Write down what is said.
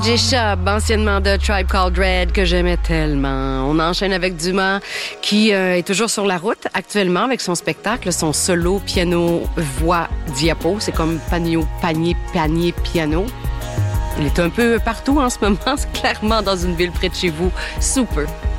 J-Shub, anciennement de Tribe Called Red, que j'aimais tellement. On enchaîne avec Dumas, qui est toujours sur la route actuellement avec son spectacle, son solo, piano, voix, diapo. C'est comme panier, piano. Il est un peu partout en ce moment, c'est clairement dans une ville près de chez vous. Super.